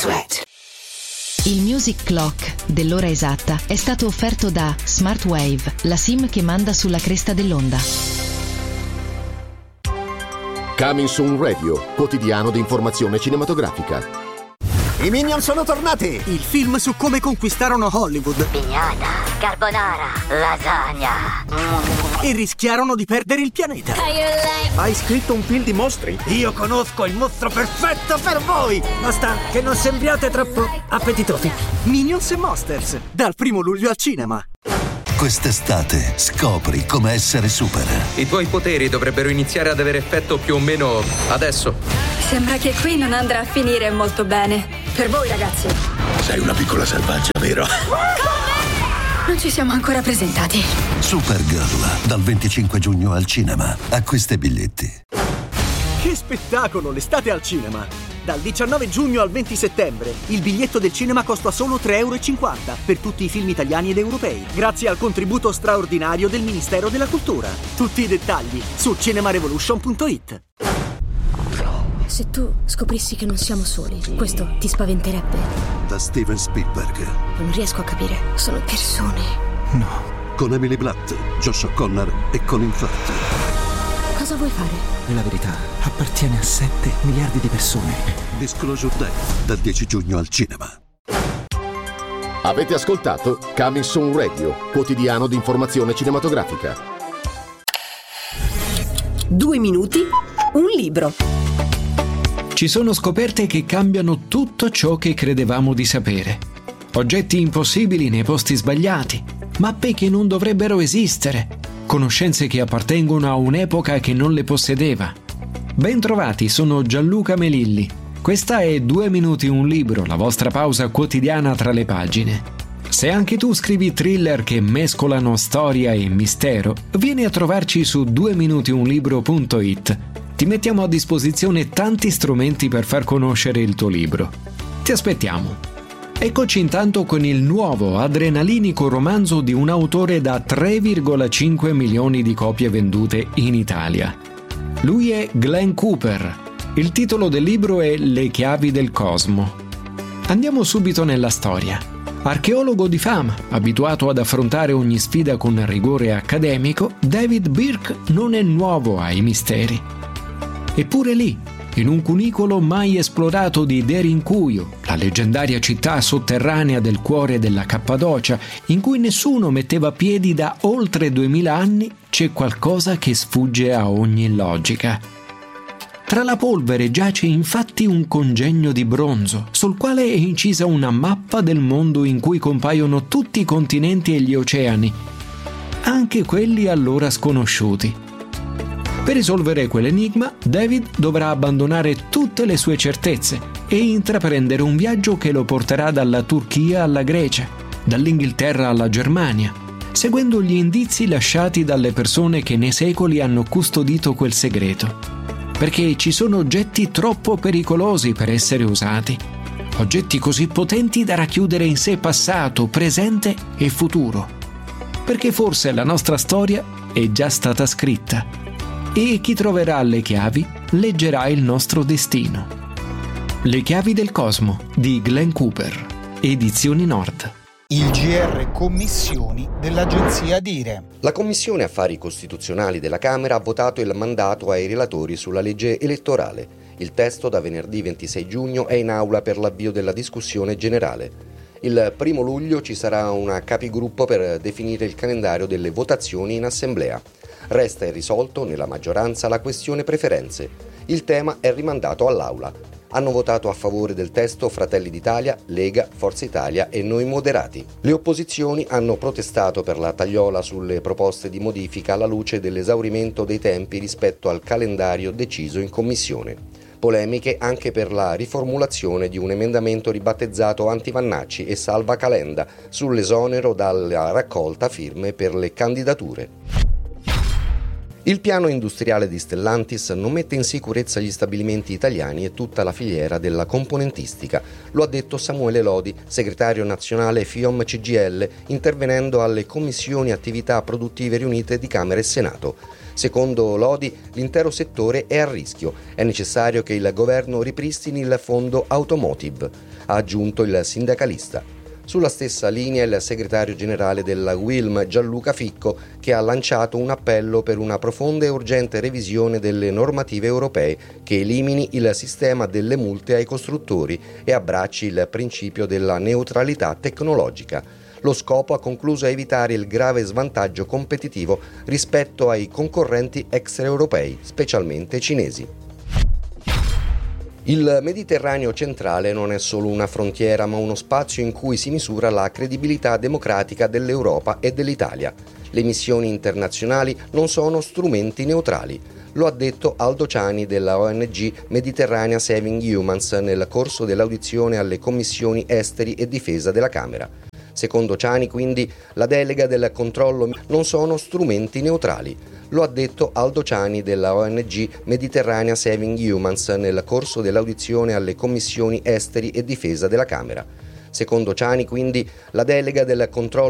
Sweat. Il Music Clock dell'ora esatta è stato offerto da Smartwave, la SIM che manda sulla cresta dell'onda. Coming Soon Radio, quotidiano di informazione cinematografica. I Minions sono tornati! Il film su come conquistarono Hollywood. Pignata, carbonara, lasagna. E rischiarono di perdere il pianeta. Hai scritto un film di mostri? Io conosco il mostro perfetto per voi! Basta che non sembriate troppo appetitosi. Minions e Monsters, dal 1 luglio al cinema. Quest'estate scopri come essere super. I tuoi poteri dovrebbero iniziare ad avere effetto più o meno adesso. Sembra che qui non andrà a finire molto bene. Per voi, ragazzi. Sei una piccola selvaggia, vero? Non ci siamo ancora presentati. Supergirl, dal 25 giugno al cinema. Acquista i biglietti. Che spettacolo, l'estate al cinema! Dal 19 giugno al 20 settembre il biglietto del cinema costa solo €3,50 per tutti i film italiani ed europei, grazie al contributo straordinario del Ministero della Cultura. Tutti i dettagli su cinemarevolution.it. Se tu scoprissi che non siamo soli, questo ti spaventerebbe? Da Steven Spielberg. Non riesco a capire. Sono persone. No. Con Emily Blunt, Josh O'Connor e Colin Firth. Cosa vuoi fare? La verità appartiene a 7 miliardi di persone. Disclosure Day, da 10 giugno al cinema. Avete ascoltato Coming Soon Radio, quotidiano di informazione cinematografica. 2 minuti, un libro. Ci sono scoperte che cambiano tutto ciò che credevamo di sapere. Oggetti impossibili nei posti sbagliati, mappe che non dovrebbero esistere, conoscenze che appartengono a un'epoca che non le possedeva. Ben trovati, sono Gianluca Melilli. Questa è 2 minuti un libro, la vostra pausa quotidiana tra le pagine. Se anche tu scrivi thriller che mescolano storia e mistero, vieni a trovarci su 2minutiunlibro.it. Ti mettiamo a disposizione tanti strumenti per far conoscere il tuo libro. Ti aspettiamo. Eccoci intanto con il nuovo adrenalinico romanzo di un autore da 3,5 milioni di copie vendute in Italia. Lui è Glenn Cooper. Il titolo del libro è Le chiavi del cosmo. Andiamo subito nella storia. Archeologo di fama, abituato ad affrontare ogni sfida con rigore accademico, David Birk non è nuovo ai misteri. Eppure lì, in un cunicolo mai esplorato di Derinkuyu, la leggendaria città sotterranea del cuore della Cappadocia, in cui nessuno metteva piedi da oltre 2000 anni, c'è qualcosa che sfugge a ogni logica. Tra la polvere giace infatti un congegno di bronzo, sul quale è incisa una mappa del mondo in cui compaiono tutti i continenti e gli oceani, anche quelli allora sconosciuti. Per risolvere quell'enigma, David dovrà abbandonare tutte le sue certezze e intraprendere un viaggio che lo porterà dalla Turchia alla Grecia, dall'Inghilterra alla Germania, seguendo gli indizi lasciati dalle persone che nei secoli hanno custodito quel segreto. Perché ci sono oggetti troppo pericolosi per essere usati, oggetti così potenti da racchiudere in sé passato, presente e futuro. Perché forse la nostra storia è già stata scritta. E chi troverà le chiavi leggerà il nostro destino. Le chiavi del cosmo di Glenn Cooper, Edizioni Nord. Il GR Commissioni dell'Agenzia Dire. La Commissione Affari Costituzionali della Camera ha votato il mandato ai relatori sulla legge elettorale. Il testo da venerdì 26 giugno è in aula per l'avvio della discussione generale. Il 1 luglio ci sarà una capigruppo per definire il calendario delle votazioni in assemblea. Resta irrisolto nella maggioranza la questione preferenze. Il tema è rimandato all'Aula. Hanno votato a favore del testo Fratelli d'Italia, Lega, Forza Italia e Noi Moderati. Le opposizioni hanno protestato per la tagliola sulle proposte di modifica alla luce dell'esaurimento dei tempi rispetto al calendario deciso in Commissione. Polemiche anche per la riformulazione di un emendamento ribattezzato Antivannacci e Salva Calenda sull'esonero dalla raccolta firme per le candidature. Il piano industriale di Stellantis non mette in sicurezza gli stabilimenti italiani e tutta la filiera della componentistica, lo ha detto Samuele Lodi, segretario nazionale FIOM CGIL, intervenendo alle commissioni attività produttive riunite di Camera e Senato. Secondo Lodi, l'intero settore è a rischio. È necessario che il governo ripristini il fondo automotive, ha aggiunto il sindacalista. Sulla stessa linea il segretario generale della UILM Gianluca Ficco, che ha lanciato un appello per una profonda e urgente revisione delle normative europee che elimini il sistema delle multe ai costruttori e abbracci il principio della neutralità tecnologica. Lo scopo, ha concluso, è evitare il grave svantaggio competitivo rispetto ai concorrenti extraeuropei, specialmente cinesi. Il Mediterraneo centrale non è solo una frontiera, ma uno spazio in cui si misura la credibilità democratica dell'Europa e dell'Italia. Le missioni internazionali non sono strumenti neutrali. Lo ha detto Aldo Ciani della ONG Mediterranea Saving Humans nel corso dell'audizione alle commissioni esteri e difesa della Camera. Secondo Ciani, quindi, la delega del controllo non sono strumenti neutrali. Lo ha detto Aldo Ciani della ONG Mediterranea Saving Humans nel corso dell'audizione alle commissioni esteri e difesa della Camera. Secondo Ciani, quindi, la delega del controllo